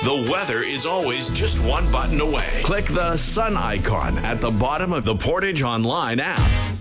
The weather is always just one button away. Click the sun icon at the bottom of the Portage Online app.